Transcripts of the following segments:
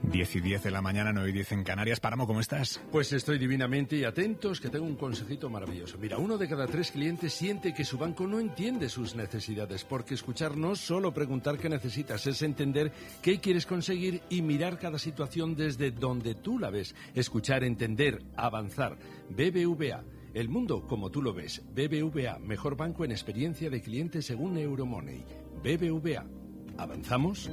10:10 de la mañana, 9:10 en Canarias. Páramo, ¿cómo estás? Pues estoy divinamente y atentos, que tengo un consejito maravilloso. Mira, 1 de cada 3 clientes siente que su banco no entiende sus necesidades, porque escuchar no es solo preguntar qué necesitas, es entender qué quieres conseguir y mirar cada situación desde donde tú la ves. Escuchar, entender, avanzar. BBVA. El mundo como tú lo ves. BBVA, mejor banco en experiencia de cliente según Euromoney. BBVA. ¿Avanzamos?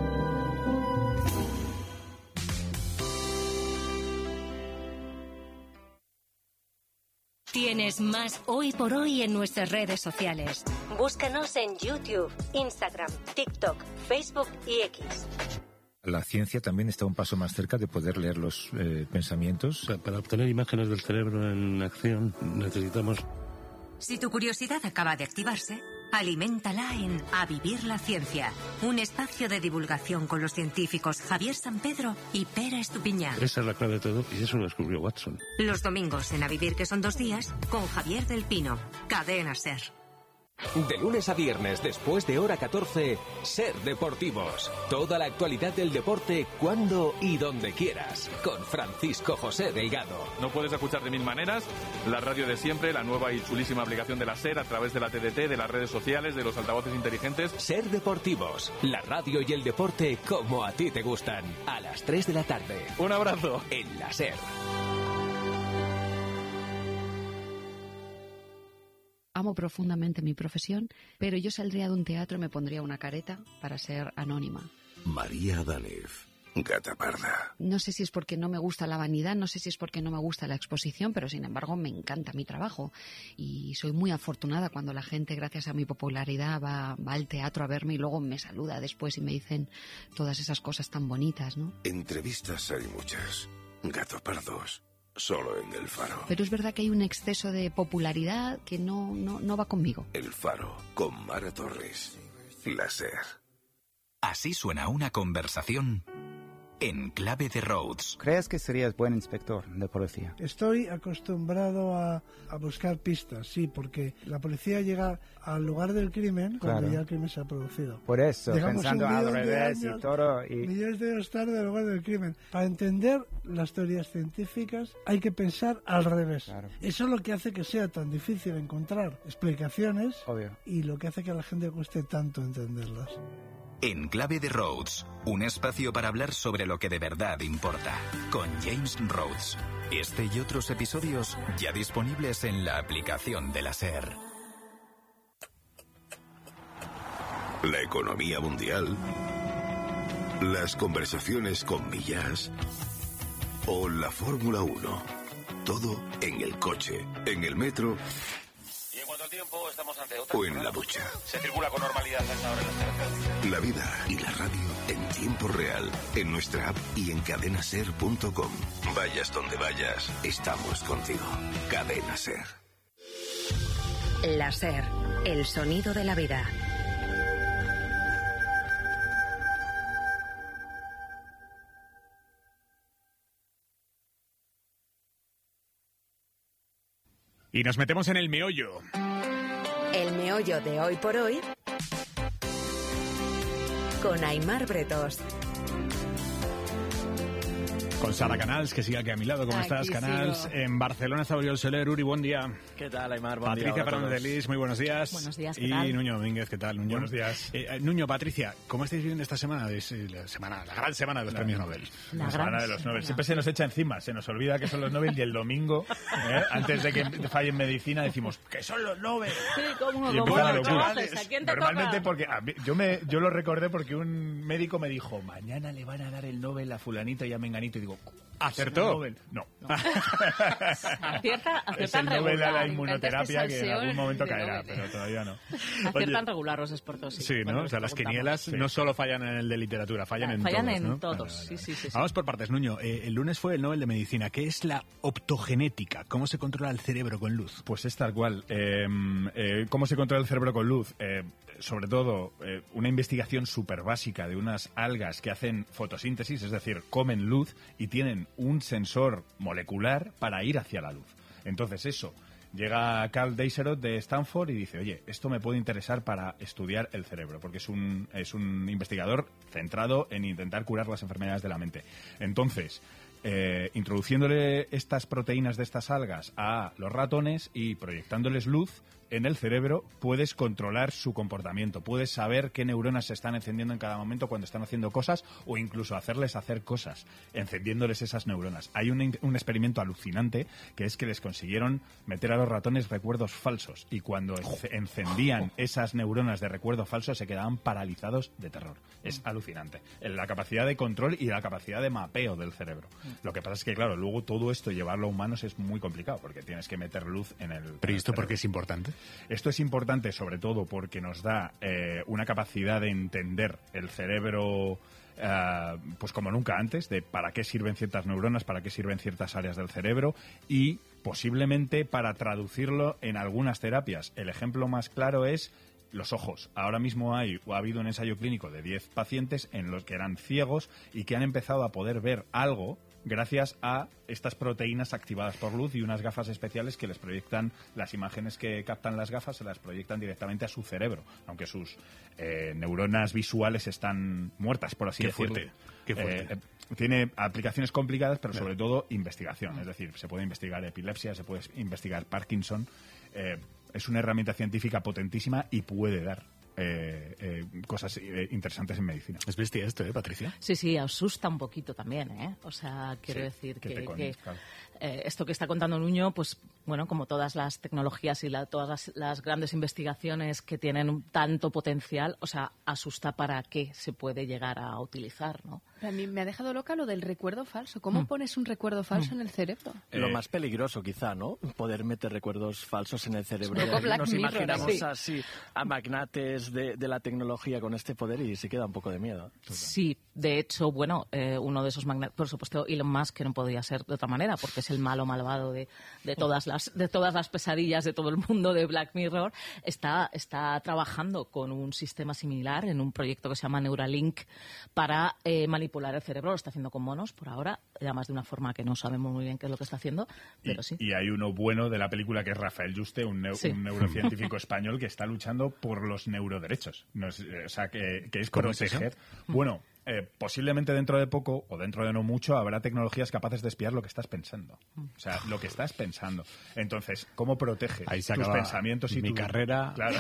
Tienes más Hoy por Hoy en nuestras redes sociales. Búscanos en YouTube, Instagram, TikTok, Facebook y X. La ciencia también está un paso más cerca de poder leer los pensamientos. Para obtener imágenes del cerebro en acción necesitamos... Si tu curiosidad acaba de activarse, aliméntala en A Vivir la Ciencia, un espacio de divulgación con los científicos Javier Sampedro y Pera Estupiñán. Esa es la clave de todo y eso lo descubrió Watson. Los domingos en A Vivir, que son 2 días, con Javier del Pino, Cadena SER. De lunes a viernes, después de hora 14, Ser Deportivos. Toda la actualidad del deporte, cuando y donde quieras. Con Francisco José Delgado. No puedes escuchar de 1000 maneras. La radio de siempre, la nueva y chulísima aplicación de la SER a través de la TDT, de las redes sociales, de los altavoces inteligentes. Ser Deportivos. La radio y el deporte como a ti te gustan. A las 3 de la tarde. Un abrazo. En la SER. Amo profundamente mi profesión, pero yo saldría de un teatro y me pondría una careta para ser anónima. María Adánez, Gata Parda. No sé si es porque no me gusta la vanidad, no sé si es porque no me gusta la exposición, pero sin embargo me encanta mi trabajo. Y soy muy afortunada cuando la gente, gracias a mi popularidad, va al teatro a verme y luego me saluda después y me dicen todas esas cosas tan bonitas, ¿no? Entrevistas hay muchas. Gato Pardos. Solo en El Faro. Pero es verdad que hay un exceso de popularidad que no va conmigo. El Faro, con Mara Torres. La SER. Así suena una conversación en clave de Rhodes. ¿Crees que serías buen inspector de policía? Estoy acostumbrado a buscar pistas, sí, porque la policía llega al lugar del crimen cuando ya el crimen se ha producido. Por eso, llegamos pensando al revés y todo. Millones de años tarde al lugar del crimen. Para entender las teorías científicas hay que pensar al revés. Claro. Eso es lo que hace que sea tan difícil encontrar explicaciones. Obvio. Y lo que hace que a la gente cueste tanto entenderlas. En clave de Rhodes, un espacio para hablar sobre lo que de verdad importa, con James Rhodes. Este y otros episodios ya disponibles en la aplicación de la SER. La economía mundial, las conversaciones con Millás o la Fórmula 1. Todo en el coche, en el metro tiempo estamos ante otra. O en la ducha. Se circula con normalidad a esta hora en las carreteras. La vida y la radio en tiempo real, en nuestra app y en cadenaser.com. Vayas donde vayas, estamos contigo. Cadena SER. La SER, el sonido de la vida. Y nos metemos en el meollo. El meollo de Hoy por Hoy con Aimar Bretos. Con Sara Canals, que sigue aquí a mi lado. ¿Cómo estás, Canals? Sigo. En Barcelona está Oriol Soler. Uri, buen día. ¿Qué tal, Aimar? Buen Patricia día. Fernández de Lis, muy buenos días. Buenos días, ¿qué y tal? Nuño Domínguez, ¿qué tal, Nuño? Buenos días. Nuño, Patricia, ¿cómo estáis viviendo esta semana? Es la gran semana de los premios Nobel. La semana de los Nobel. Siempre se nos echa encima, se nos olvida que son los Nobel y el domingo, antes de que falle en medicina, decimos que son los Nobel. Sí, ¿cómo? Y empieza la locura. ¿A quién te Normalmente toca? porque yo lo recordé porque un médico me dijo, mañana le van a dar el Nobel a fulanito y a menganito, y digo, ¿acertó? Nobel? No. Aciertan Es el Nobel a la regular. inmunoterapia que en algún momento de caerá, Nobel. pero todavía no. Aciertan regular los expertos. Sí, ¿no? Bueno, O sea, las preguntamos. quinielas Sí. no solo fallan en el de literatura, fallan en Fallan todos, en ¿no? todos, sí. Vamos por partes, Nuño. El lunes fue el Nobel de Medicina. ¿Qué es la optogenética? ¿Cómo se controla el cerebro con luz? Pues es tal cual. ¿Cómo se controla el cerebro con luz? Sobre todo, una investigación súper básica de unas algas que hacen fotosíntesis, es decir, comen luz y tienen un sensor molecular para ir hacia la luz. Entonces eso Llega Carl Deiserot de Stanford y dice, oye, esto me puede interesar para estudiar el cerebro, porque es un investigador centrado en intentar curar las enfermedades de la mente. Entonces, introduciéndole estas proteínas de estas algas a los ratones y proyectándoles luz en el cerebro, puedes controlar su comportamiento, puedes saber qué neuronas se están encendiendo en cada momento cuando están haciendo cosas, o incluso hacerles hacer cosas, encendiéndoles esas neuronas. Hay un experimento alucinante, que es que les consiguieron meter a los ratones recuerdos falsos, y cuando encendían esas neuronas de recuerdo falso se quedaban paralizados de terror. Es alucinante. La capacidad de control y la capacidad de mapeo del cerebro. Lo que pasa es que, claro, luego todo esto, llevarlo a humanos, es muy complicado, porque tienes que meter luz en el... ¿Pero esto por qué es importante? Esto es importante sobre todo porque nos da una capacidad de entender el cerebro pues como nunca antes, de para qué sirven ciertas neuronas, para qué sirven ciertas áreas del cerebro, y posiblemente para traducirlo en algunas terapias. El ejemplo más claro es los ojos. Ahora mismo ha habido un ensayo clínico de 10 pacientes en los que eran ciegos y que han empezado a poder ver algo gracias a estas proteínas activadas por luz y unas gafas especiales que les proyectan las imágenes que captan las gafas, se las proyectan directamente a su cerebro, aunque sus neuronas visuales están muertas, por así decirlo. Qué fuerte. Tiene aplicaciones complicadas, pero sobre todo investigación. Es decir, se puede investigar epilepsia, se puede investigar Parkinson. Es una herramienta científica potentísima y puede dar cosas interesantes en medicina. Es bestia esto, Patricia. Sí, asusta un poquito también, ¿eh? O sea, quiero decir que esto que está contando Nuño, pues bueno, como todas las tecnologías y todas las grandes investigaciones que tienen tanto potencial, o sea, asusta para qué se puede llegar a utilizar, ¿no? A mí me ha dejado loca lo del recuerdo falso. ¿Cómo pones un recuerdo falso en el cerebro? Lo más peligroso, quizá, ¿no? Poder meter recuerdos falsos en el cerebro. Un poco Black Nos Mirror, imaginamos sí. así a magnates de la tecnología con este poder y se queda un poco de miedo. Sí, de hecho, bueno, uno de esos magnates, por supuesto, Elon Musk, que no podía ser de otra manera, porque es el malo malvado de todas las pesadillas de todo el mundo de Black Mirror, está trabajando con un sistema similar en un proyecto que se llama Neuralink para manipular el cerebro. Lo está haciendo con monos por ahora, además de una forma que no sabemos muy bien qué es lo que está haciendo, pero sí. Y hay uno bueno de la película que es Rafael Yuste, un neurocientífico español que está luchando por los neuroderechos. O sea, que es proteger. Bueno, posiblemente dentro de poco o dentro de no mucho habrá tecnologías capaces de espiar lo que estás pensando. O sea, lo que estás pensando. Entonces, ¿cómo protege tus pensamientos y mi carrera? Claro.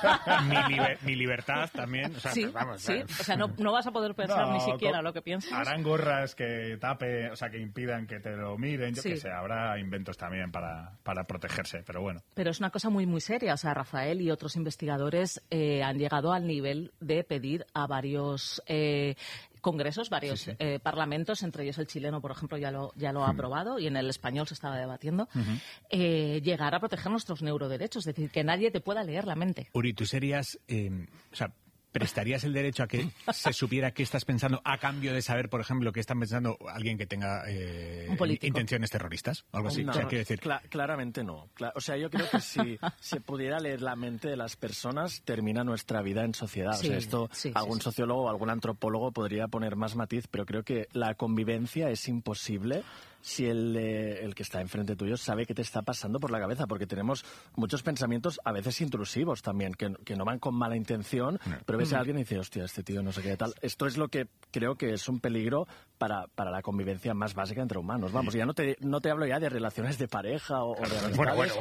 mi libertad también. O sea, sí, vamos, sí. O sea, no vas a poder pensar ni siquiera lo que piensas. Harán gorras que tape, o sea, que impidan que te lo miren. Yo qué sé, habrá inventos también para protegerse, pero bueno. Pero es una cosa muy, muy seria. O sea, Rafael y otros investigadores han llegado al nivel de pedir a varios congresos, varios parlamentos, entre ellos el chileno, por ejemplo, ya lo ha aprobado, y en el español se estaba debatiendo, llegar a proteger nuestros neuroderechos, es decir, que nadie te pueda leer la mente. Uri, tú serías, o sea, ¿prestarías el derecho a que se supiera qué estás pensando a cambio de saber, por ejemplo, qué están pensando alguien que tenga intenciones terroristas o algo así? No, o sea, quiero decir... claramente no. O sea, yo creo que si se pudiera leer la mente de las personas, termina nuestra vida en sociedad. O sea, esto algún sociólogo o algún antropólogo podría poner más matiz, pero creo que la convivencia es imposible si el que está enfrente tuyo sabe qué te está pasando por la cabeza, porque tenemos muchos pensamientos a veces intrusivos también, que no van con mala intención, pero ves a alguien y dices, hostia, este tío no sé qué tal. Esto es lo que creo que es un peligro para la convención más básica entre humanos. Vamos, ya no te hablo ya de relaciones de pareja o de amistades.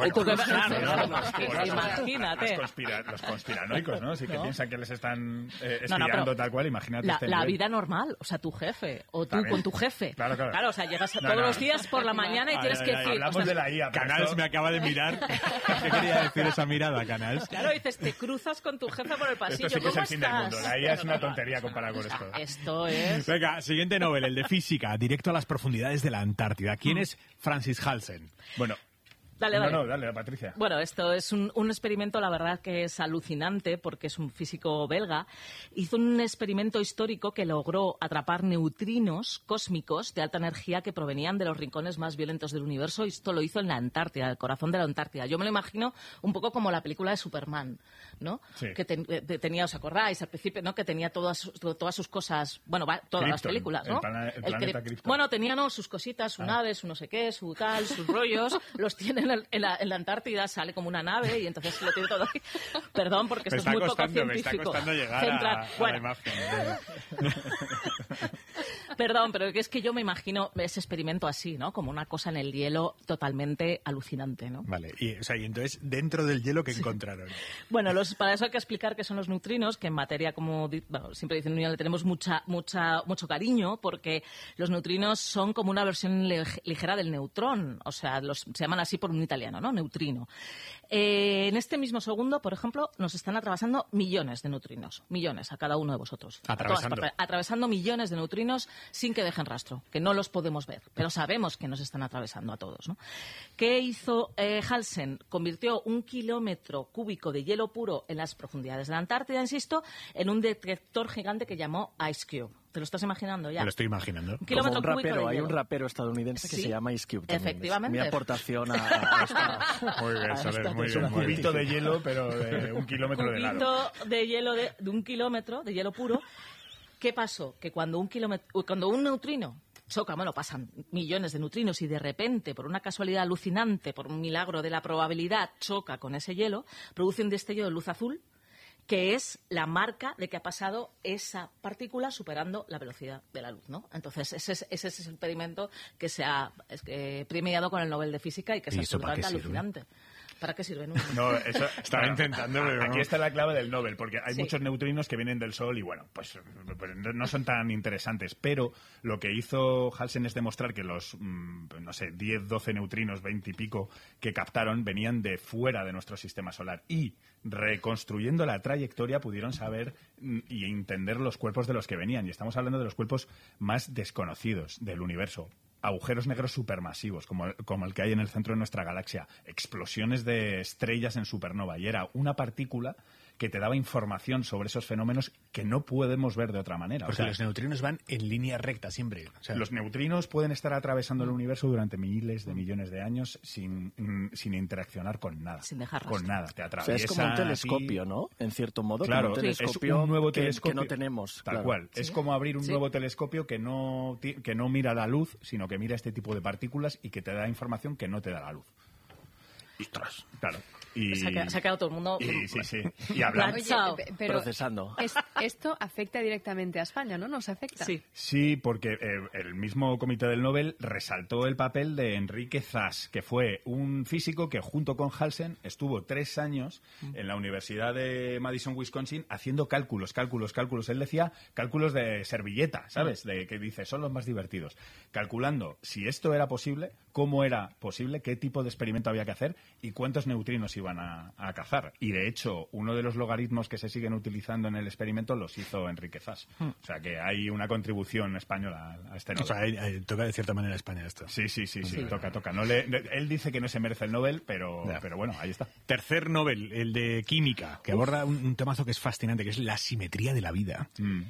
Imagínate. Los conspiranoicos, ¿no? Si que piensan que les están espiando tal cual, imagínate. La vida normal, o sea, tu jefe, o tú con tu jefe. Claro, o sea, llegas todos los días por la mañana y tienes que decir... Hablamos de la IA. Canals me acaba de mirar. ¿Qué quería decir esa mirada, Canals? Claro, dices, te cruzas con tu jefe por el pasillo. Esto sí que es el fin del mundo. La IA es una normal. tontería comparada con esto. Esto es... Venga, siguiente novel, el de física, directo a las profundidades de la Antártida. ¿Quién es Francis Halsen? Bueno... Dale. Dale, Patricia. Bueno, esto es un experimento, la verdad, que es alucinante, porque es un físico belga. Hizo un experimento histórico que logró atrapar neutrinos cósmicos de alta energía que provenían de los rincones más violentos del universo, y esto lo hizo en la Antártida, el corazón de la Antártida. Yo me lo imagino un poco como la película de Superman, ¿no? Sí. Que tenía, ¿os acordáis? Al principio, ¿no? Que tenía todas sus cosas, bueno, todas las películas, ¿no? El planeta Krypton. Bueno, tenía, ¿no? Sus cositas, su nave, su no sé qué, su tal, sus rollos, los tienen en la Antártida sale como una nave y entonces lo tiene todo ahí. Perdón, porque esto es muy poco científico. Me está costando llegar a la imagen. Perdón, pero es que yo me imagino ese experimento así, ¿no? Como una cosa en el hielo totalmente alucinante, ¿no? Vale, y entonces, dentro del hielo, ¿qué encontraron? Bueno, para eso hay que explicar qué son los neutrinos, que en materia, como siempre dicen, le tenemos mucho cariño, porque los neutrinos son como una versión ligera del neutrón, o sea, se llaman así por un italiano, ¿no? Neutrino. En este mismo segundo, por ejemplo, nos están atravesando millones de neutrinos, millones a cada uno de vosotros. Atravesando millones de neutrinos sin que dejen rastro, que no los podemos ver, pero sabemos que nos están atravesando a todos, ¿no? ¿Qué hizo Halsen? Convirtió 1 kilómetro cúbico de hielo puro en las profundidades de la Antártida, insisto, en un detector gigante que llamó Ice Cube. ¿Te lo estás imaginando ya? Me lo estoy imaginando. Un kilómetro cúbico de hielo. Hay un rapero estadounidense que se llama Ice Cube también. Efectivamente. Es mi aportación a esta... Muy bien, Soler, muy bien. Un cubito de hielo, pero de 1 kilómetro de lado. Un cubito de hielo de 1 kilómetro de hielo puro. ¿Qué pasó? Que cuando un neutrino choca, pasan millones de neutrinos y de repente, por una casualidad alucinante, por un milagro de la probabilidad, choca con ese hielo, produce un destello de luz azul, que es la marca de que ha pasado esa partícula superando la velocidad de la luz, ¿no? Entonces, ese es el experimento que se ha premiado con el Nobel de Física y que es absolutamente alucinante. ¿Para qué sirve? No, eso estaba intentando, pero aquí está la clave del Nobel, porque hay muchos neutrinos que vienen del Sol y pues no son tan interesantes, pero lo que hizo Halsen es demostrar que los, 10, 12 neutrinos, 20 y pico que captaron venían de fuera de nuestro sistema solar y reconstruyendo la trayectoria pudieron saber y entender los cuerpos de los que venían, y estamos hablando de los cuerpos más desconocidos del universo. Agujeros negros supermasivos, como el que hay en el centro de nuestra galaxia, explosiones de estrellas en supernova, y era una partícula que te daba información sobre esos fenómenos que no podemos ver de otra manera. Porque los neutrinos van en línea recta siempre. Los neutrinos pueden estar atravesando el universo durante miles de millones de años sin interaccionar con nada. Sin dejar rastro. Con nada. Te atraviesan. Es como un telescopio, ¿no? En cierto modo. Claro, como un telescopio es un nuevo telescopio que no tenemos. Tal cual. ¿Sí? Es como abrir un nuevo telescopio que no mira la luz, sino que mira este tipo de partículas y que te da información que no te da la luz. ¡Ostras! Claro. Y se ha quedado todo el mundo... Sí. Y hablando... Oye, pero procesando. Esto afecta directamente a España, ¿no? ¿Nos afecta? Sí, porque el mismo Comité del Nobel resaltó el papel de Enrique Zas, que fue un físico que junto con Halsen estuvo 3 años en la Universidad de Madison, Wisconsin, haciendo cálculos. Él decía cálculos de servilleta, ¿sabes? De que dice, son los más divertidos. Calculando si esto era posible, cómo era posible, qué tipo de experimento había que hacer y cuántos neutrinos iban a cazar. Y de hecho, uno de los logaritmos que se siguen utilizando en el experimento los hizo Enrique Zas. O sea que hay una contribución española a este Nobel. O sea, toca de cierta manera a España esto. Sí, toca. Él dice que no se merece el Nobel, pero bueno, ahí está. Tercer Nobel, el de Química, que aborda un temazo que es fascinante, que es la simetría de la vida.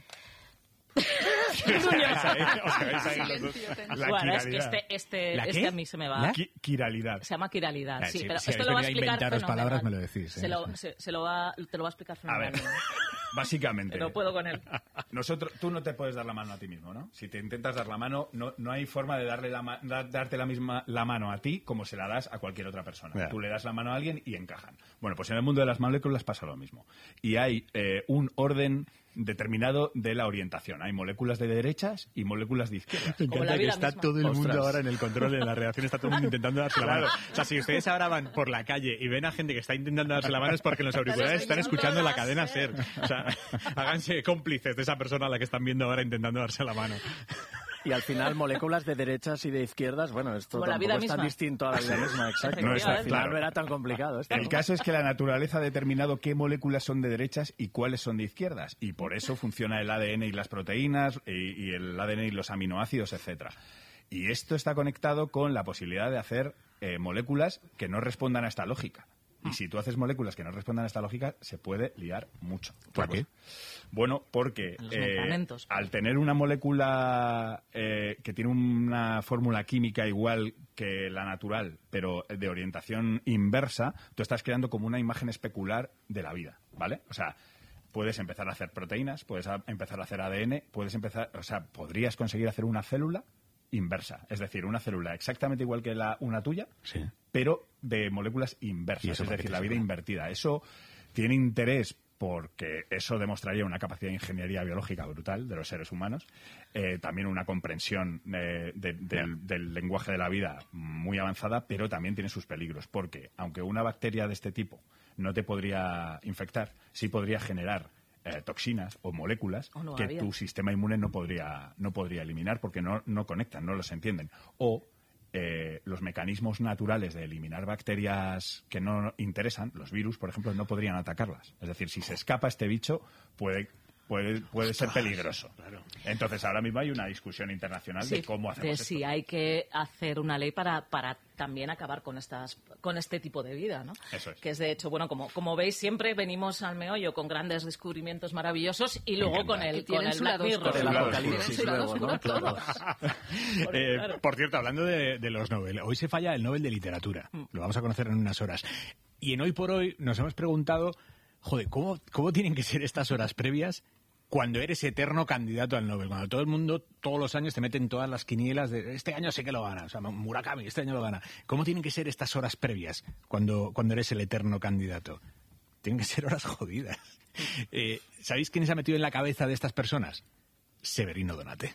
Bueno, es que este a mí se me va. Quiralidad. Se llama quiralidad, sí, pero si esto lo va a explicar inventaros palabras, me lo decís. Te lo va a explicar fenomenal. A ver, básicamente. Pero puedo con él. Tú no te puedes dar la mano a ti mismo, ¿no? Si te intentas dar la mano, no hay forma de darte la mano a ti como se la das a cualquier otra persona. Yeah. Tú le das la mano a alguien y encajan. Bueno, pues en el mundo de las moléculas pasa lo mismo. Y hay un orden determinado de la orientación. Hay moléculas de derechas y moléculas de izquierdas. Me encanta que está todo el mundo ahora en el control de la reacción, está todo el mundo intentando darse la mano. O sea, si ustedes ahora van por la calle y ven a gente que está intentando darse la mano es porque en los auriculares están escuchando la cadena SER. O sea, háganse cómplices de esa persona a la que están viendo ahora intentando darse la mano. Y al final, moléculas de derechas y de izquierdas, bueno, esto tampoco es tan distinto a la vida misma, exacto. No está, al final no era tan complicado esto. El caso es que la naturaleza ha determinado qué moléculas son de derechas y cuáles son de izquierdas. Y por eso funciona el ADN y las proteínas, y el ADN y los aminoácidos, etcétera. Y esto está conectado con la posibilidad de hacer moléculas que no respondan a esta lógica. Y si tú haces moléculas que no respondan a esta lógica, se puede liar mucho. ¿Por qué? Bueno, porque al tener una molécula que tiene una fórmula química igual que la natural, pero de orientación inversa, tú estás creando como una imagen especular de la vida, ¿vale? O sea, puedes empezar a hacer proteínas, puedes empezar a hacer ADN, podrías conseguir hacer una célula inversa. Es decir, una célula exactamente igual que una tuya, pero de moléculas inversas, es decir, la vida invertida. Eso tiene interés porque eso demostraría una capacidad de ingeniería biológica brutal de los seres humanos, también una comprensión del lenguaje de la vida muy avanzada, pero también tiene sus peligros, porque aunque una bacteria de este tipo no te podría infectar, sí podría generar toxinas o moléculas que tu sistema inmune no podría eliminar porque no conectan, no los entienden. O los mecanismos naturales de eliminar bacterias que no interesan, los virus, por ejemplo, no podrían atacarlas. Es decir, si se escapa este bicho, puede ser peligroso. Claro. Entonces, ahora mismo hay una discusión internacional de cómo hacemos esto. Sí, hay que hacer una ley para también acabar con este tipo de vida, ¿no? Eso es. Que es, de hecho, bueno, como veis, siempre venimos al meollo con grandes descubrimientos maravillosos y luego con el Black Mirror. El apocalipsis luego, ¿no? Claro. Por cierto, hablando de los Nobel, hoy se falla el Nobel de Literatura. Lo vamos a conocer en unas horas. Y en Hoy por Hoy nos hemos preguntado, joder, ¿cómo tienen que ser estas horas previas cuando eres eterno candidato al Nobel? Cuando todo el mundo, todos los años, te meten todas las quinielas de este año sé que lo gana, o sea, Murakami, este año lo gana. ¿Cómo tienen que ser estas horas previas cuando eres el eterno candidato? Tienen que ser horas jodidas. ¿Sabéis quién se ha metido en la cabeza de estas personas? Severino Donate.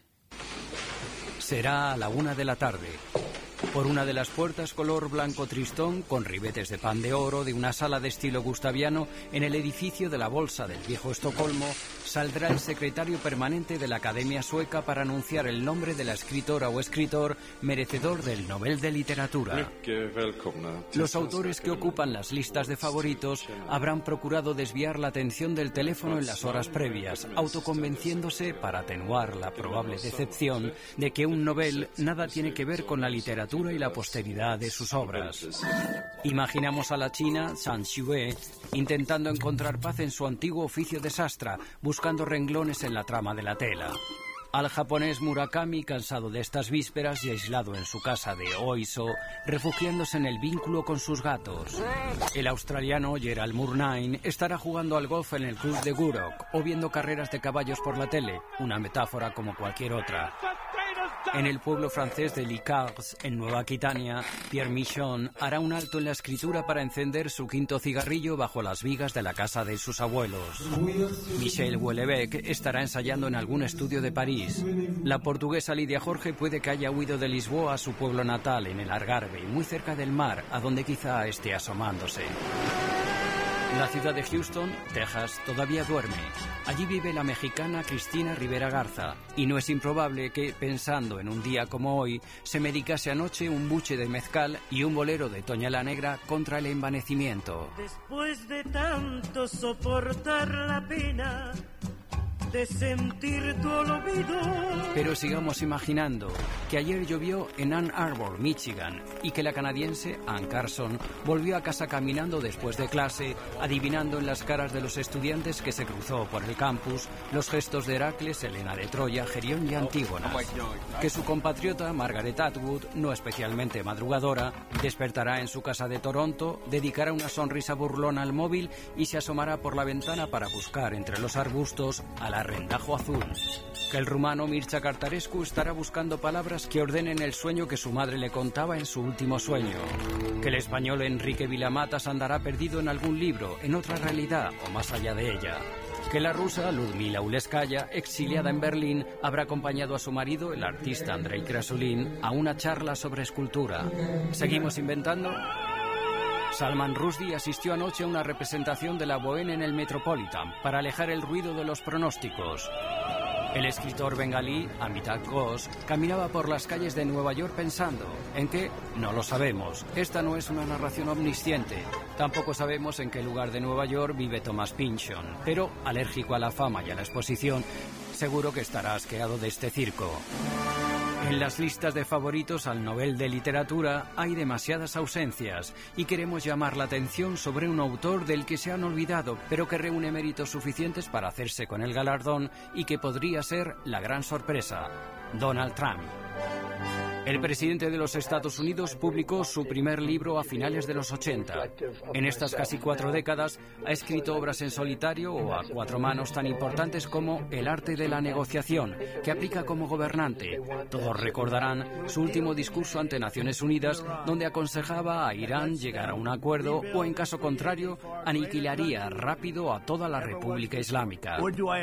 Será a la 1 de la tarde. Por una de las puertas color blanco tristón, con ribetes de pan de oro, de una sala de estilo gustaviano, en el edificio de la Bolsa del Viejo Estocolmo, saldrá el secretario permanente de la Academia Sueca para anunciar el nombre de la escritora o escritor merecedor del Nobel de Literatura. Los autores que ocupan las listas de favoritos habrán procurado desviar la atención del teléfono en las horas previas, autoconvenciéndose, para atenuar la probable decepción, de que un Nobel nada tiene que ver con la literatura y la posteridad de sus obras. Imaginamos a la china Zhang Xue intentando encontrar paz en su antiguo oficio de sastra, buscando renglones en la trama de la tela. Al japonés Murakami, cansado de estas vísperas y aislado en su casa de Oiso, refugiándose en el vínculo con sus gatos. El australiano Gerald Murnane estará jugando al golf en el club de Gurok o viendo carreras de caballos por la tele, una metáfora como cualquier otra. En el pueblo francés de Licars, en Nueva Aquitania, Pierre Michon hará un alto en la escritura para encender su quinto cigarrillo bajo las vigas de la casa de sus abuelos. Michel Houellebecq estará ensayando en algún estudio de París. La portuguesa Lidia Jorge puede que haya huido de Lisboa a su pueblo natal, en el Algarve, muy cerca del mar, a donde quizá esté asomándose. La ciudad de Houston, Texas, todavía duerme. Allí vive la mexicana Cristina Rivera Garza. Y no es improbable que, pensando en un día como hoy, se medicase anoche un buche de mezcal y un bolero de Toña la Negra contra el envanecimiento. Después de tanto soportar la pena de sentir tu olvido. Pero sigamos imaginando que ayer llovió en Ann Arbor, Michigan, y que la canadiense Ann Carson volvió a casa caminando después de clase, adivinando en las caras de los estudiantes que se cruzó por el campus los gestos de Heracles, Helena de Troya, Gerión y Antígona. Que su compatriota Margaret Atwood, no especialmente madrugadora, despertará en su casa de Toronto, dedicará una sonrisa burlona al móvil y se asomará por la ventana para buscar entre los arbustos a la rendajo azul. Que el rumano Mircea Cartarescu estará buscando palabras que ordenen el sueño que su madre le contaba en su último sueño. Que el español Enrique Vilamatas andará perdido en algún libro, en otra realidad o más allá de ella. Que la rusa Ludmila Uleskaya, exiliada en Berlín, habrá acompañado a su marido, el artista Andrei Krasulin, a una charla sobre escultura. ¿Seguimos inventando? Salman Rushdie asistió anoche a una representación de la Bohème en el Metropolitan para alejar el ruido de los pronósticos. El escritor bengalí Amitabh Ghosh caminaba por las calles de Nueva York pensando ¿en qué? No lo sabemos. Esta no es una narración omnisciente. Tampoco sabemos en qué lugar de Nueva York vive Thomas Pynchon, pero alérgico a la fama y a la exposición, seguro que estará asqueado de este circo. En las listas de favoritos al Nobel de Literatura hay demasiadas ausencias y queremos llamar la atención sobre un autor del que se han olvidado, pero que reúne méritos suficientes para hacerse con el galardón y que podría ser la gran sorpresa: Donald Trump. El presidente de los Estados Unidos publicó su primer libro a finales de los 80. En estas casi 4 décadas ha escrito obras en solitario o a 4 manos tan importantes como El arte de la negociación, que aplica como gobernante. Todos recordarán su último discurso ante Naciones Unidas, donde aconsejaba a Irán llegar a un acuerdo o, en caso contrario, aniquilaría rápido a toda la República Islámica.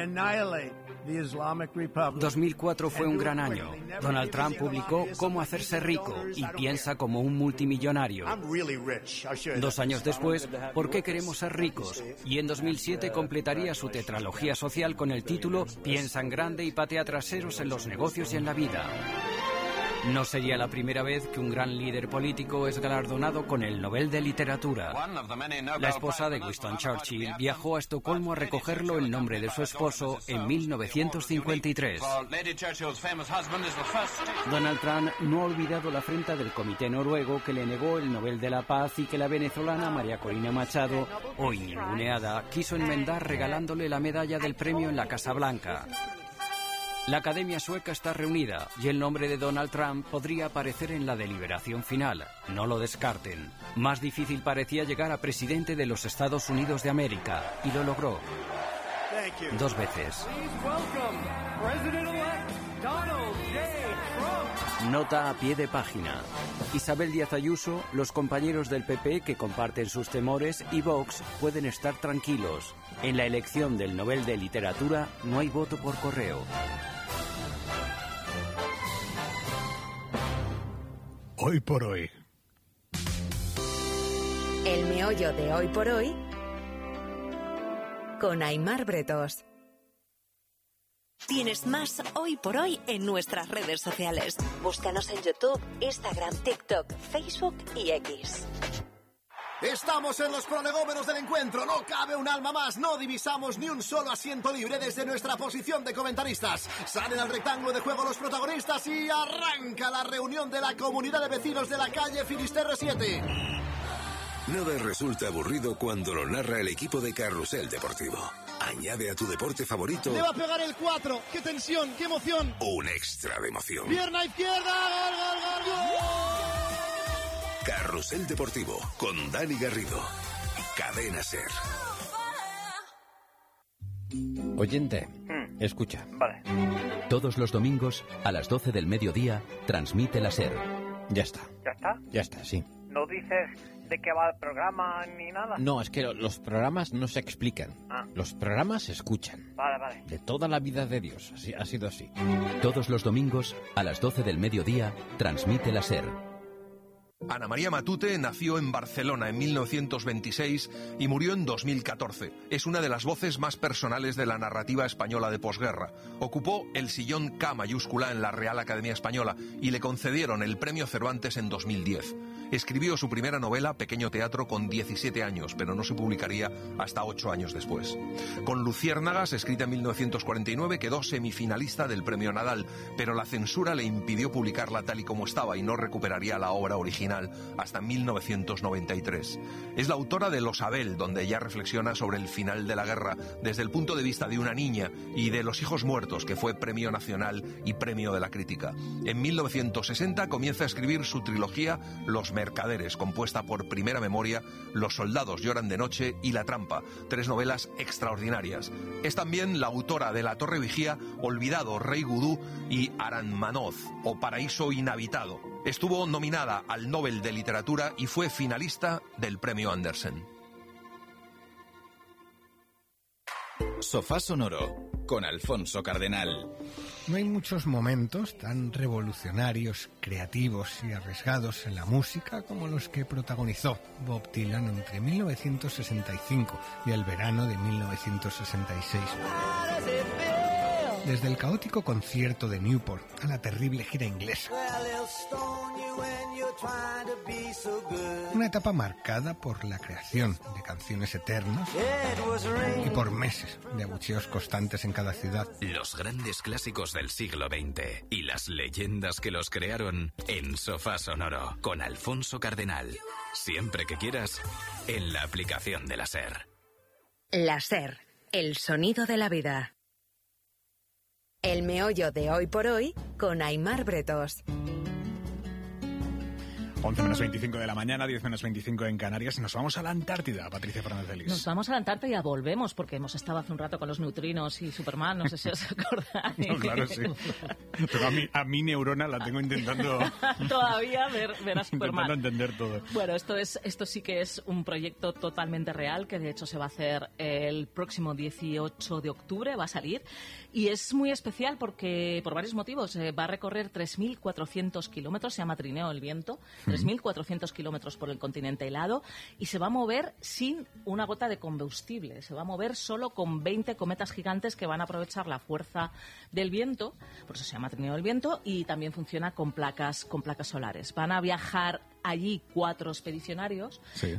2004 fue un gran año. Donald Trump publicó Cómo hacerse rico y piensa como un multimillonario. 2 años después, ¿Por qué queremos ser ricos? Y en 2007 completaría su tetralogía social con el título Piensa en grande y patea traseros en los negocios y en la vida. No sería la primera vez que un gran líder político es galardonado con el Nobel de Literatura. La esposa de Winston Churchill viajó a Estocolmo a recogerlo en nombre de su esposo en 1953. Donald Trump no ha olvidado la afrenta del Comité Noruego que le negó el Nobel de la Paz y que la venezolana María Corina Machado, hoy ninguneada, quiso enmendar regalándole la medalla del premio en la Casa Blanca. La Academia Sueca está reunida y el nombre de Donald Trump podría aparecer en la deliberación final. No lo descarten. Más difícil parecía llegar a presidente de los Estados Unidos de América y lo logró. 2 veces. Nota a pie de página. Isabel Díaz Ayuso, los compañeros del PP que comparten sus temores y Vox pueden estar tranquilos. En la elección del Nobel de Literatura no hay voto por correo. Hoy por hoy. El meollo de Hoy por Hoy con Aimar Bretos. Tienes más Hoy por Hoy en nuestras redes sociales. Búscanos en YouTube, Instagram, TikTok, Facebook y X. Estamos en los prolegómenos del encuentro, no cabe un alma más, no divisamos ni un solo asiento libre desde nuestra posición de comentaristas. Salen al rectángulo de juego los protagonistas y arranca la reunión de la comunidad de vecinos de la calle Finisterre 7. Nada resulta aburrido cuando lo narra el equipo de Carrusel Deportivo. Añade a tu deporte favorito... ¡Le va a pegar el 4! ¡Qué tensión, qué emoción! Un extra de emoción. ¡Pierna izquierda! ¡Gol, gol, gol, gol! Carrusel Deportivo, con Dani Garrido. Cadena SER. Oyente, escucha. Vale. Todos los domingos, a las 12 del mediodía, transmite la SER. Ya está. ¿Ya está? Ya está, sí. ¿No dices de qué va el programa ni nada? No, es que los programas no se explican. Los programas se escuchan. Vale, vale. De toda la vida de Dios. Así, ha sido así. Todos los domingos, a las 12 del mediodía, transmite la SER. Ana María Matute nació en Barcelona en 1926 y murió en 2014. Es una de las voces más personales de la narrativa española de posguerra. Ocupó el sillón K mayúscula en la Real Academia Española y le concedieron el Premio Cervantes en 2010. Escribió su primera novela, Pequeño Teatro, con 17 años, pero no se publicaría hasta 8 años después. Con Luciérnagas, escrita en 1949, quedó semifinalista del Premio Nadal, pero la censura le impidió publicarla tal y como estaba y no recuperaría la obra original hasta 1993. Es la autora de Los Abel, donde ella reflexiona sobre el final de la guerra desde el punto de vista de una niña, y de Los Hijos Muertos, que fue Premio Nacional y Premio de la Crítica. En 1960 comienza a escribir su trilogía Los Mercaderes, compuesta por Primera Memoria, Los Soldados Lloran de Noche y La Trampa, 3 novelas extraordinarias. Es también la autora de La Torre Vigía, Olvidado, Rey Gudú y Aranmanoz, o Paraíso Inhabitado. Estuvo nominada al Nobel de Literatura y fue finalista del Premio Andersen. Sofá Sonoro, con Alfonso Cardenal. No hay muchos momentos tan revolucionarios, creativos y arriesgados en la música como los que protagonizó Bob Dylan entre 1965 y el verano de 1966. Desde el caótico concierto de Newport a la terrible gira inglesa. Una etapa marcada por la creación de canciones eternas y por meses de abucheos constantes en cada ciudad. Los grandes clásicos del siglo XX y las leyendas que los crearon en Sofá Sonoro con Alfonso Cardenal. Siempre que quieras, en la aplicación de la SER. La SER, el sonido de la vida. El meollo de Hoy por Hoy con Aimar Bretos. Hoy por Hoy 11 menos 25 de la mañana, 10 menos 25 en Canarias. Nos vamos a la Antártida, Patricia Fernández de Lis. Nos vamos a la Antártida y volvemos, porque hemos estado hace un rato con los neutrinos y Superman, no sé si os acordáis. No, claro, sí. Pero a mi neurona la tengo intentando... Todavía ver a Superman. Intentando entender todo. Bueno, esto sí que es un proyecto totalmente real, que de hecho se va a hacer el próximo 18 de octubre, va a salir. Y es muy especial porque, por varios motivos, va a recorrer 3.400 kilómetros, se llama Trineo del Viento, 3.400 kilómetros por el continente helado, y se va a mover sin una gota de combustible. Se va a mover solo con 20 cometas gigantes que van a aprovechar la fuerza del viento, por eso se llama Trineo del Viento, y también funciona con placas solares. Van a viajar allí 4 expedicionarios, sí.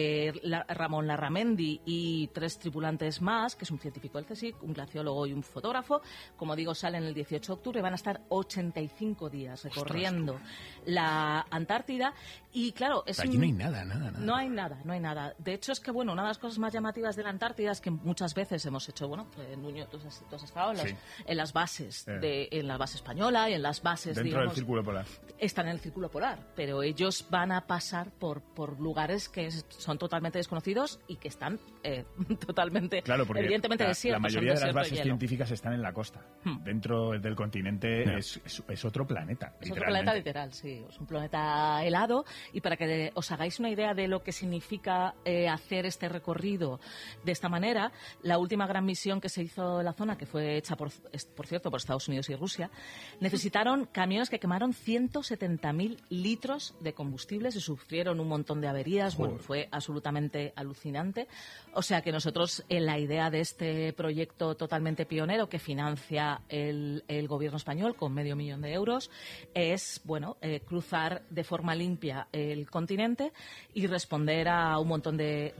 Ramón Larramendi y 3 tripulantes más, que es un científico del CSIC, un glaciólogo y un fotógrafo. Como digo, salen el 18 de octubre, van a estar 85 días recorriendo la Antártida. Y claro, allí no hay nada. No hay nada. De hecho, es que, bueno, una de las cosas más llamativas de la Antártida es que muchas veces hemos hecho, Nuño, tú has estado en las bases, en la base española y en las bases, dentro del Círculo Polar. Están en el Círculo Polar, pero ellos van a pasar por lugares que son totalmente desconocidos y que están totalmente, evidentemente, desiertos. La mayoría de las bases científicas están en la costa. Dentro del continente es otro planeta. Es otro planeta literal, sí. Es un planeta helado. Y para que os hagáis una idea de lo que significa hacer este recorrido de esta manera, la última gran misión que se hizo en la zona, que fue hecha, por cierto, por Estados Unidos y Rusia, necesitaron camiones que quemaron 170.000 litros de combustibles y sufrieron un montón de averías. Bueno, fue absolutamente alucinante. O sea que nosotros, en la idea de este proyecto totalmente pionero que financia el gobierno español con $500.000 euros, es, cruzar de forma limpia el continente y responder a un montón de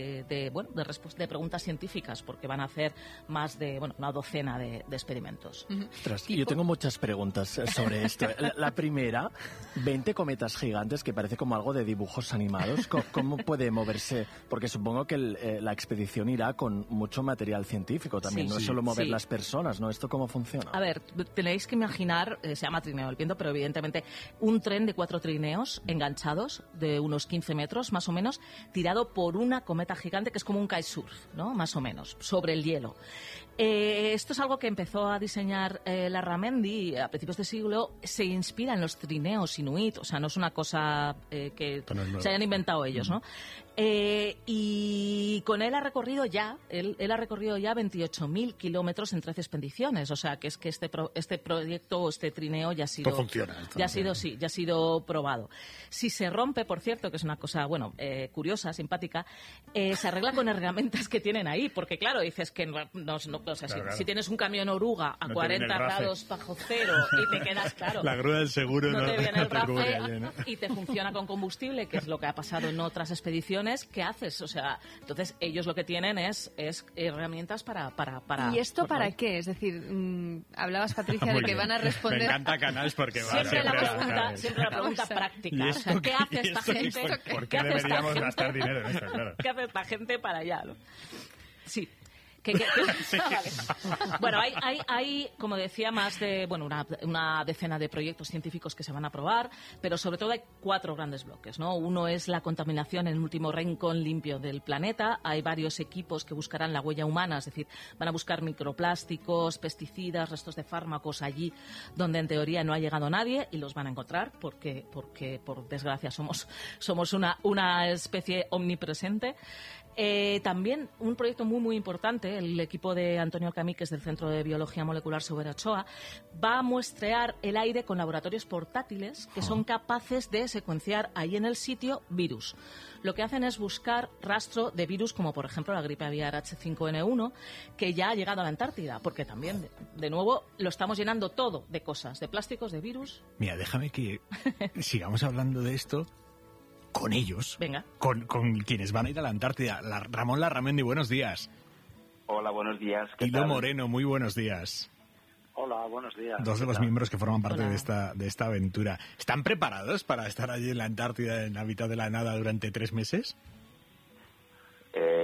preguntas científicas, porque van a hacer más de una docena de experimentos. Ostras, yo tengo muchas preguntas sobre esto. La primera, 20 cometas gigantes, que parece como algo de dibujos animados. ¿Cómo puede moverse? Porque supongo que la expedición irá con mucho material científico también, no es solo mover las personas, ¿no? ¿Esto cómo funciona? A ver, tenéis que imaginar, se llama Trineo del Viento, pero evidentemente un tren de 4 trineos enganchados de unos 15 metros más o menos, tirado por una cometa gigante que es como un kitesurf, ¿no? Más o menos, sobre el hielo. Esto es algo que empezó a diseñar Larramendi a principios de siglo. Se inspira en los trineos inuit, o sea, no es una cosa que se hayan inventado ellos, ¿no? Y con él ha recorrido ya 28.000 kilómetros en 13 expediciones, o sea, que es que este proyecto, este trineo ya ha sido... Esto funciona. Ya ha sido probado. Si se rompe, por cierto, que es una cosa, curiosa, simpática, se arregla con herramientas que tienen ahí, porque claro, dices que si tienes un camión oruga a 40 grados bajo cero y te quedas, claro... La grúa del seguro no te viene el rafe y te funciona con combustible, que es lo que ha pasado en otras expediciones. ¿Qué haces? O sea, entonces ellos lo que tienen es herramientas para... ¿Y esto para qué? Es decir, hablabas, Patricia, de que van a responder... Me encanta Canals porque va siempre la pregunta práctica. O sea, ¿qué hace esta gente? ¿Por qué deberíamos gastar dinero en esto? Claro. ¿Qué hace esta gente para allá? ¿No? Sí. Vale. Bueno, hay, como decía, más de una decena de proyectos científicos que se van a probar, pero sobre todo hay 4 grandes bloques, ¿no? Uno es la contaminación en el último rincón limpio del planeta. Hay varios equipos que buscarán la huella humana, es decir, van a buscar microplásticos, pesticidas, restos de fármacos allí donde en teoría no ha llegado nadie, y los van a encontrar porque por desgracia somos una especie omnipresente. También un proyecto muy importante, el equipo de Antonio Camíquez del Centro de Biología Molecular Sobera Ochoa va a muestrear el aire con laboratorios portátiles que son capaces de secuenciar ahí en el sitio virus. Lo que hacen es buscar rastro de virus como, por ejemplo, la gripe aviar H5N1, que ya ha llegado a la Antártida, porque también, de nuevo, lo estamos llenando todo de cosas, de plásticos, de virus. Mira, déjame que sigamos hablando de esto con ellos. Venga. Con quienes van a ir a la Antártida. Ramón Larramendi, buenos días. Hola, buenos días. Hilo Moreno, muy buenos días. Hola, buenos días. 2 de los miembros que forman parte de esta aventura. ¿Están preparados para estar allí en la Antártida, en la mitad de la nada, durante 3 meses?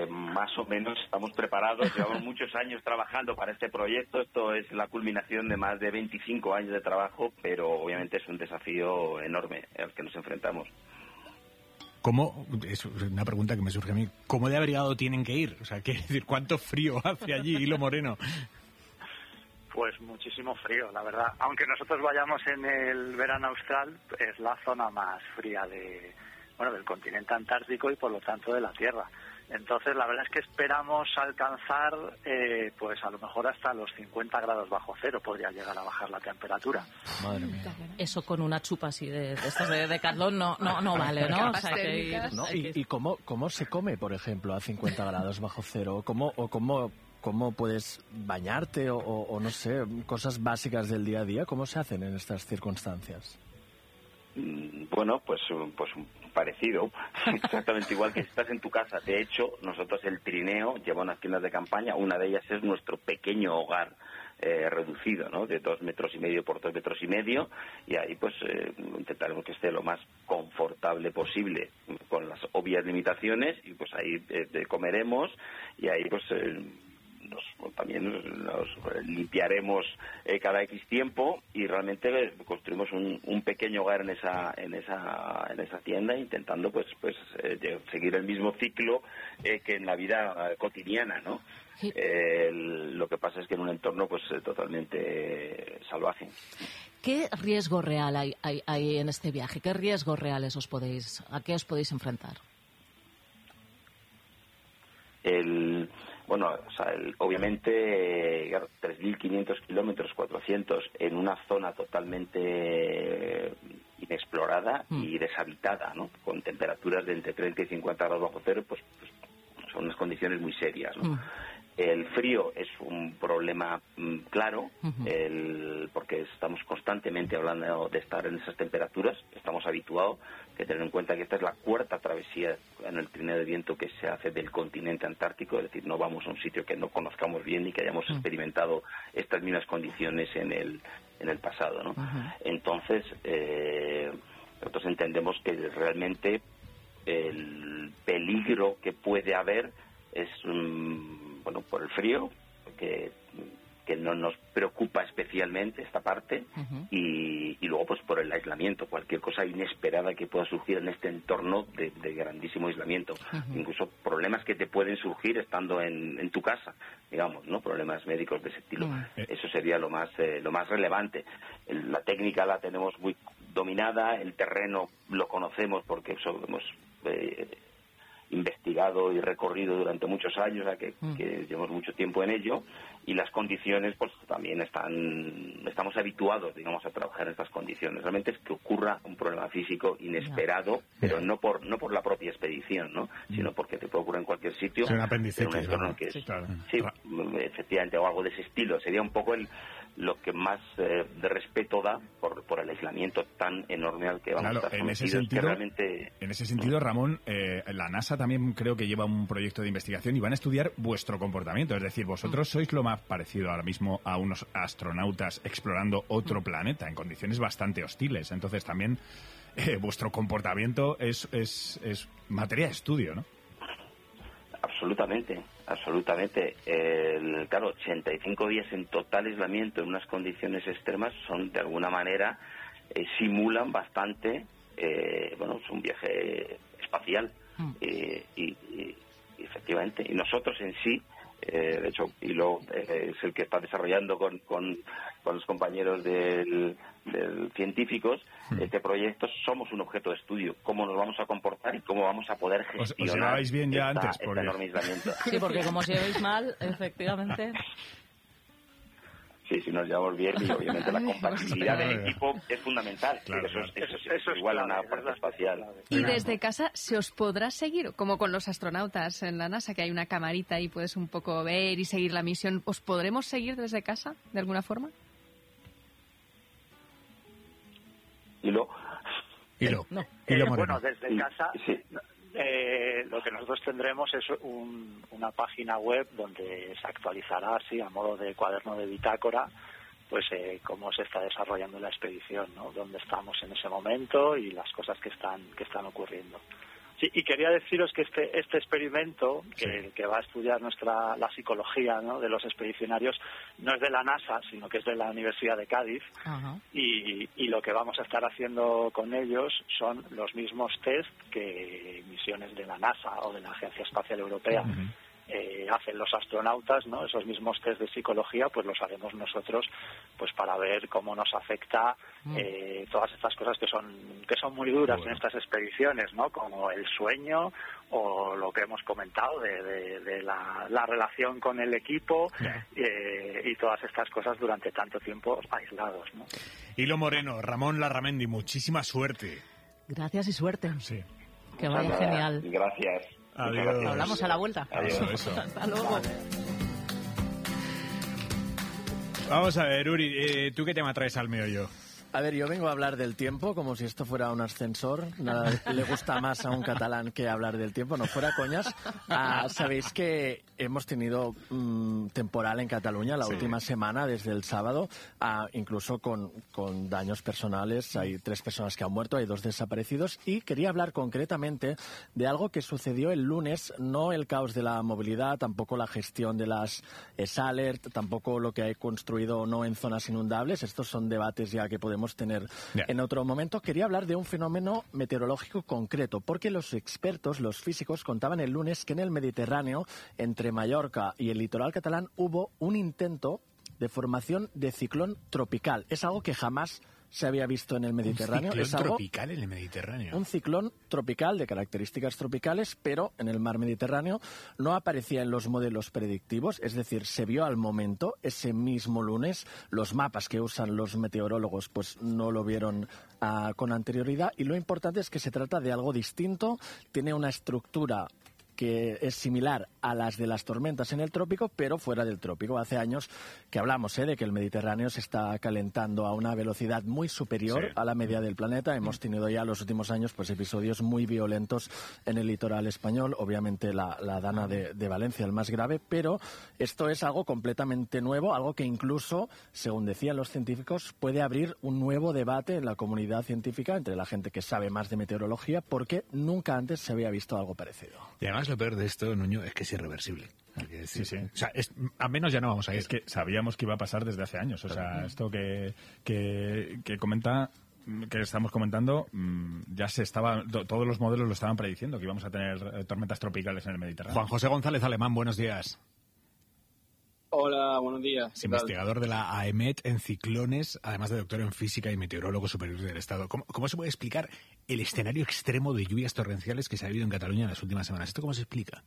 más o menos estamos preparados, llevamos muchos años trabajando para este proyecto, esto es la culminación de más de 25 años de trabajo, pero obviamente es un desafío enorme al que nos enfrentamos. ¿Cómo? Es una pregunta que me surge a mí. ¿Cómo de abrigado tienen que ir? O sea, ¿qué decir? ¿Cuánto frío hace allí, Hilo Moreno? Pues muchísimo frío, la verdad. Aunque nosotros vayamos en el verano austral, es la zona más fría del continente antártico y por lo tanto de la Tierra. Entonces, la verdad es que esperamos alcanzar, pues a lo mejor hasta los 50 grados bajo cero podría llegar a bajar la temperatura. Madre mía. Eso con una chupa así de estas de Decathlon no vale, ¿no? O sea, ¿Y cómo se come, por ejemplo, a 50 grados bajo cero? ¿Cómo puedes bañarte o no sé, cosas básicas del día a día? ¿Cómo se hacen en estas circunstancias? Bueno, pues parecido, exactamente igual que si estás en tu casa. De hecho, nosotros el Trineo lleva unas tiendas de campaña, una de ellas es nuestro pequeño hogar reducido, ¿no? De 2,5 metros por 2,5 metros, y ahí pues intentaremos que esté lo más confortable posible, con las obvias limitaciones, y pues ahí comeremos, y ahí pues también nos limpiaremos cada X tiempo, y realmente construimos un pequeño hogar en esa tienda, intentando pues seguir el mismo ciclo que en la vida cotidiana, ¿no? Sí. Lo que pasa es que en un entorno pues totalmente salvaje. ¿Qué riesgo real hay en este viaje? ¿Qué riesgos reales a qué os podéis enfrentar? Obviamente, 3.500 kilómetros, 400, en una zona totalmente inexplorada y deshabitada, ¿no? Con temperaturas de entre 30 y 50 grados bajo cero, pues son unas condiciones muy serias, ¿no? El frío es un problema claro, porque estamos constantemente hablando de estar en esas temperaturas, estamos habituados, que tener en cuenta que esta es la cuarta travesía en el trineo de viento que se hace del continente antártico, es decir, no vamos a un sitio que no conozcamos bien ni que hayamos experimentado estas mismas condiciones en el pasado, ¿no? Entonces, nosotros entendemos que realmente el peligro que puede haber es por el frío, que no nos preocupa especialmente esta parte, y luego pues por el aislamiento, cualquier cosa inesperada que pueda surgir en este entorno de grandísimo aislamiento, incluso problemas que te pueden surgir estando en tu casa, digamos, ¿no? Problemas médicos de ese estilo. Eso sería lo más relevante. La técnica la tenemos muy dominada, el terreno lo conocemos porque hemos investigado y recorrido durante muchos años, que llevamos mucho tiempo en ello, y las condiciones pues también estamos habituados, digamos, a trabajar en estas condiciones. Realmente es que ocurra un problema físico inesperado, pero no por la propia expedición, ¿no? Sino porque te puede ocurrir en cualquier sitio, un apéndice, en un entorno que es, efectivamente, o algo de ese estilo. Sería un poco lo que más de respeto da por el aislamiento tan enorme al que vamos a estar sometidos, en ese sentido, Ramón, la NASA también creo que lleva un proyecto de investigación y van a estudiar vuestro comportamiento. Es decir, vosotros sois lo más parecido ahora mismo a unos astronautas explorando otro planeta en condiciones bastante hostiles. Entonces también vuestro comportamiento es materia de estudio, ¿no? Absolutamente. Claro, 85 días en total aislamiento en unas condiciones extremas son, de alguna manera, simulan bastante, es un viaje espacial. Y efectivamente, y nosotros en sí, de hecho, Hilo es el que está desarrollando con los compañeros del científicos este proyecto, somos un objeto de estudio, cómo nos vamos a comportar y cómo vamos a poder gestionar. Os lleváis bien ya antes, este enorme aislamiento. Sí, porque como os lleváis mal, efectivamente. Sí, nos llevamos bien, y obviamente la compatibilidad del equipo es fundamental. Claro, eso es igual a una parte espacial. Y desde casa se os podrá seguir, como con los astronautas en la NASA, que hay una camarita y puedes un poco ver y seguir la misión. ¿Os podremos seguir desde casa, de alguna forma? Hilo. Bueno, desde casa... Sí. Lo que nosotros tendremos es una página web donde se actualizará, a modo de cuaderno de bitácora, pues cómo se está desarrollando la expedición, ¿no? Dónde estamos en ese momento y las cosas que están ocurriendo. Sí, y quería deciros que este experimento, que va a estudiar la psicología, ¿no?, de los expedicionarios, no es de la NASA, sino que es de la Universidad de Cádiz. Uh-huh. Y lo que vamos a estar haciendo con ellos son los mismos test que misiones de la NASA o de la Agencia Espacial Europea hacen los astronautas, ¿no? Esos mismos test de psicología, pues los haremos nosotros, pues para ver cómo nos afecta todas estas cosas que son muy duras en estas expediciones, ¿no? Como el sueño o lo que hemos comentado de la relación con el equipo y todas estas cosas durante tanto tiempo aislados, ¿no? Hilo Moreno, Ramón Larramendi, muchísima suerte. Gracias y suerte. Sí. Que vaya genial. Gracias. Adiós. Hablamos a la vuelta. Adiós. Hasta luego. Vamos a ver, Uri, ¿tú qué tema traes al meollo? A ver, yo vengo a hablar del tiempo como si esto fuera un ascensor. Nada le gusta más a un catalán que hablar del tiempo, no fuera coñas. Sabéis que hemos tenido temporal en Cataluña la última semana, desde el sábado, incluso con daños personales. Hay 3 personas que han muerto, hay 2 desaparecidos. Y quería hablar concretamente de algo que sucedió el lunes, no el caos de la movilidad, tampoco la gestión de las ESALERT, tampoco lo que hay construido o no en zonas inundables. Estos son debates ya que podemos tener en otro momento. Quería hablar de un fenómeno meteorológico concreto, porque los expertos, los físicos, contaban el lunes que en el Mediterráneo, entre Mallorca y el litoral catalán, hubo un intento de formación de ciclón tropical. Es algo que jamás se había visto en el Mediterráneo. ¿Un ciclón tropical en el Mediterráneo? Un ciclón tropical de características tropicales, pero en el mar Mediterráneo no aparecía en los modelos predictivos, es decir, se vio al momento, ese mismo lunes. Los mapas que usan los meteorólogos pues no lo vieron con anterioridad, y lo importante es que se trata de algo distinto, tiene una estructura que es similar a las de las tormentas en el trópico, pero fuera del trópico. Hace años que hablamos de que el Mediterráneo se está calentando a una velocidad muy superior a la media del planeta. Hemos tenido ya en los últimos años pues episodios muy violentos en el litoral español, obviamente la Dana de Valencia, el más grave, pero esto es algo completamente nuevo, algo que incluso, según decían los científicos, puede abrir un nuevo debate en la comunidad científica, entre la gente que sabe más de meteorología, porque nunca antes se había visto algo parecido. Y además lo peor de esto, Nuño, es que es irreversible. Sí. O sea, a menos ya no vamos a ir. Es que sabíamos que iba a pasar desde hace años. O sea, esto que comenta, que estamos comentando, ya se estaba, todos los modelos lo estaban prediciendo, que íbamos a tener tormentas tropicales en el Mediterráneo. Juan José González Alemán, buenos días. Hola, buenos días. Es investigador de la AEMET en ciclones, además de doctor en física y meteorólogo superior del Estado. ¿Cómo se puede explicar el escenario extremo de lluvias torrenciales que se ha vivido en Cataluña en las últimas semanas? ¿Esto cómo se explica?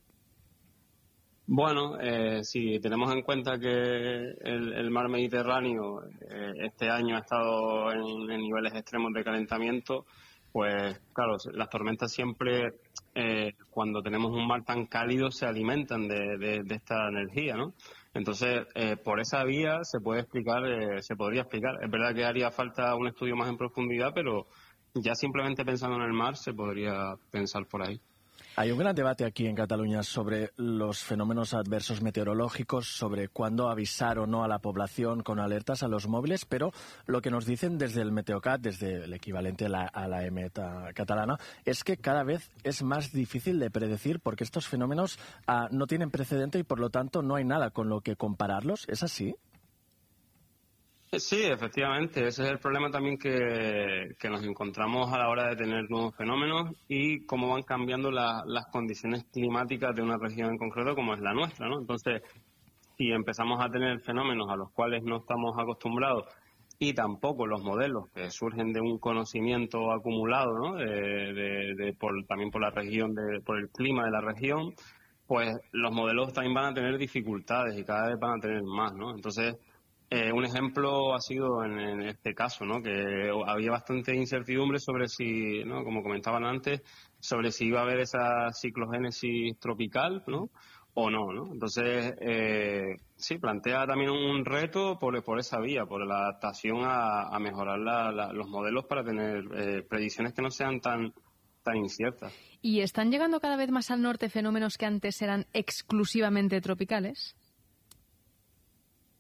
Bueno, si tenemos en cuenta que el mar Mediterráneo este año ha estado en niveles extremos de calentamiento, pues claro, las tormentas siempre, cuando tenemos un mar tan cálido, se alimentan de esta energía, ¿no? Entonces, por esa vía se podría explicar. Es verdad que haría falta un estudio más en profundidad, pero ya simplemente pensando en el mar se podría pensar por ahí. Hay un gran debate aquí en Cataluña sobre los fenómenos adversos meteorológicos, sobre cuándo avisar o no a la población con alertas a los móviles, pero lo que nos dicen desde el Meteocat, desde el equivalente a la EMET catalana, es que cada vez es más difícil de predecir porque estos fenómenos no tienen precedente y por lo tanto no hay nada con lo que compararlos. ¿Es así? Sí, efectivamente. Ese es el problema también que nos encontramos a la hora de tener nuevos fenómenos y cómo van cambiando las condiciones climáticas de una región en concreto como es la nuestra, ¿no? Entonces, si empezamos a tener fenómenos a los cuales no estamos acostumbrados y tampoco los modelos que surgen de un conocimiento acumulado, ¿no? También por la región, por el clima de la región, pues los modelos también van a tener dificultades y cada vez van a tener más, ¿no? Entonces, un ejemplo ha sido en este caso, ¿no? Que había bastante incertidumbre sobre si, ¿no? Como comentaban antes, sobre si iba a haber esa ciclogénesis tropical, ¿no? O no, ¿no? Entonces, sí, plantea también un reto por esa vía, por la adaptación a mejorar los modelos para tener predicciones que no sean tan inciertas. ¿Y están llegando cada vez más al norte fenómenos que antes eran exclusivamente tropicales?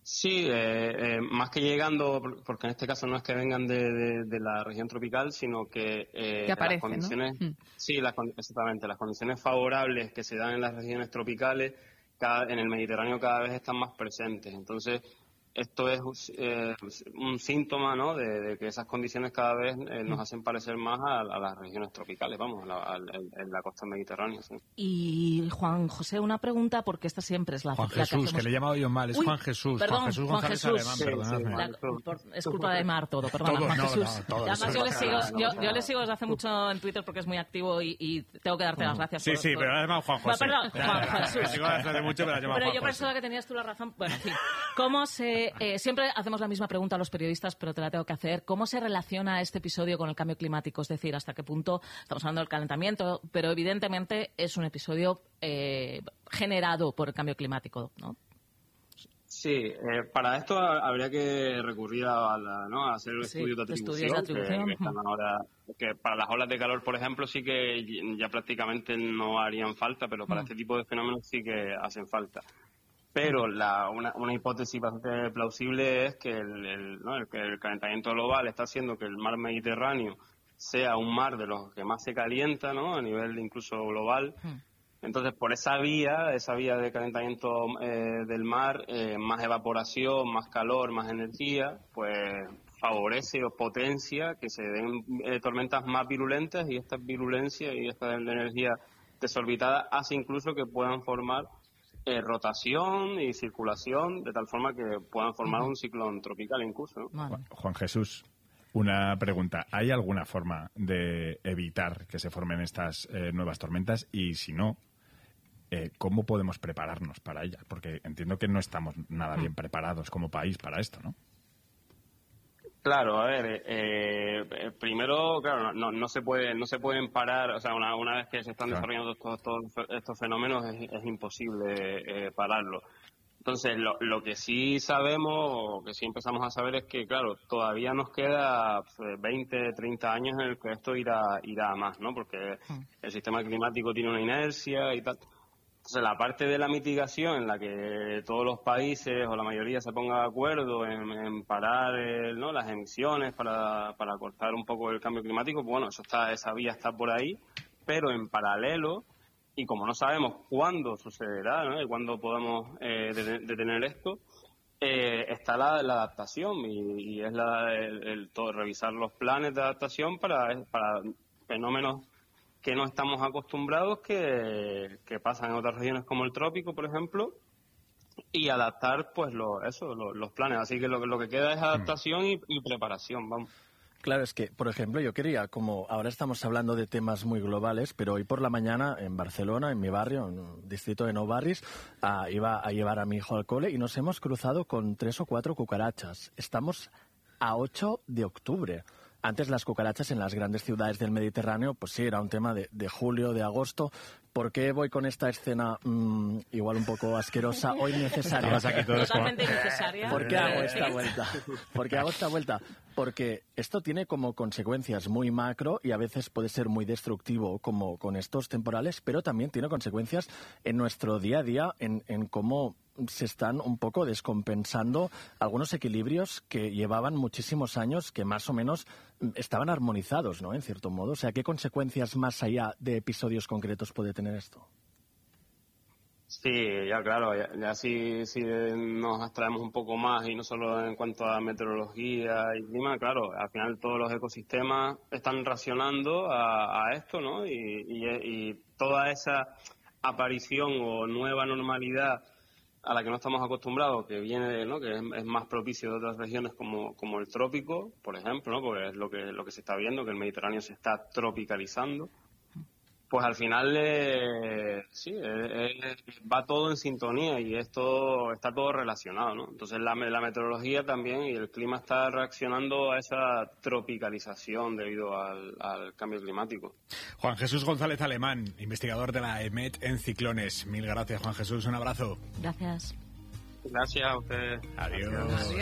Sí, más que llegando, porque en este caso no es que vengan de la región tropical, sino que, aparecen, las condiciones, ¿no? sí, exactamente, las condiciones favorables que se dan en las regiones tropicales en el Mediterráneo cada vez están más presentes. Entonces, esto es un síntoma, ¿no?, de que esas condiciones cada vez nos hacen parecer más a las regiones tropicales, vamos, en la costa mediterránea. ¿Sí? Y Juan José, una pregunta, porque esta siempre es la Juan la Jesús, hacemos. que le he llamado yo mal, es Juan Jesús. Perdón, Juan Jesús González Alemán, perdonadme. Es culpa de Mar todo, perdona, Todo, Juan no, Jesús. no, todo, Además, eso yo le sigo desde hace mucho en Twitter porque es muy activo y tengo que darte las gracias. Sí, sí, pero ahora Juan José. Perdón, Juan Jesús. Le sigo desde hace mucho, pero Pero yo pensaba que tenías tú la razón. Bueno, en fin. ¿Cómo siempre hacemos la misma pregunta a los periodistas, pero te la tengo que hacer. ¿Cómo se relaciona este episodio con el cambio climático? Es decir, ¿hasta qué punto estamos hablando del calentamiento? Pero evidentemente es un episodio generado por el cambio climático, ¿no? Sí, para esto habría que recurrir a hacer estudios de atribución, que están ahora, que para las olas de calor, por ejemplo, sí que ya prácticamente no harían falta, pero para este tipo de fenómenos sí que hacen falta. Pero una hipótesis bastante plausible es que el calentamiento global está haciendo que el mar Mediterráneo sea un mar de los que más se calienta, ¿no?, a nivel incluso global. Entonces, por esa vía de calentamiento del mar, más evaporación, más calor, más energía, pues favorece o potencia que se den tormentas más virulentas, y esta virulencia y esta energía desorbitada hace incluso que puedan formar rotación y circulación, de tal forma que puedan formar un ciclón tropical incluso, ¿no? Vale. Juan Jesús, una pregunta. ¿Hay alguna forma de evitar que se formen estas nuevas tormentas? Y si no, ¿cómo podemos prepararnos para ellas? Porque entiendo que no estamos nada bien preparados como país para esto, ¿no? Claro, a ver, primero, claro, no se pueden parar, o sea, una vez que se están desarrollando todos estos fenómenos es imposible pararlo. Entonces, lo que sí sabemos, o que sí empezamos a saber, es que, claro, todavía nos queda 20, 30 años en el que esto irá a más, ¿no? Porque el sistema climático tiene una inercia y tal. Entonces, la parte de la mitigación en la que todos los países o la mayoría se ponga de acuerdo en parar las emisiones para cortar un poco el cambio climático, bueno, esa vía está por ahí, pero en paralelo, y como no sabemos cuándo sucederá, ¿no?, y cuándo podemos detener esto, está la adaptación y es revisar los planes de adaptación para fenómenos que no estamos acostumbrados, que pasan en otras regiones como el trópico, por ejemplo, y adaptar pues los planes. Así que lo que queda es adaptación y preparación, vamos. Claro, es que, por ejemplo, yo quería, como ahora estamos hablando de temas muy globales, pero hoy por la mañana en Barcelona, en mi barrio, en el distrito de Nou Barris, iba a llevar a mi hijo al cole y nos hemos cruzado con 3 o 4 cucarachas. Estamos a 8 de octubre. Antes las cucarachas en las grandes ciudades del Mediterráneo, pues sí, era un tema de julio, de agosto. ¿Por qué voy con esta escena igual un poco asquerosa, hoy necesaria? Totalmente innecesaria. ¿Por qué hago esta vuelta? Porque esto tiene como consecuencias muy macro y a veces puede ser muy destructivo, como con estos temporales, pero también tiene consecuencias en nuestro día a día, en cómo se están un poco descompensando algunos equilibrios que llevaban muchísimos años, que más o menos estaban armonizados, ¿no?, en cierto modo. O sea, ¿qué consecuencias más allá de episodios concretos puede tener esto? Sí, ya claro, ya si nos abstraemos un poco más, y no solo en cuanto a meteorología y clima, claro, al final todos los ecosistemas están reaccionando a esto, ¿no? Y toda esa aparición o nueva normalidad a la que no estamos acostumbrados, que viene, ¿no?, que es más propicio de otras regiones como el trópico, por ejemplo, ¿no?, porque es lo que se está viendo, que el Mediterráneo se está tropicalizando. Pues al final va todo en sintonía y esto está todo relacionado, ¿no? Entonces la meteorología también y el clima está reaccionando a esa tropicalización debido al cambio climático. Juan Jesús González Alemán, investigador de la EMET en ciclones. Mil gracias, Juan Jesús. Un abrazo. Gracias. Gracias a ustedes. Adiós. Gracias.